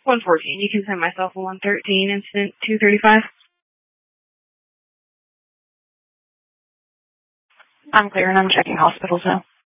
114. You can send myself a 113, incident 235. I'm clear and I'm checking hospitals now.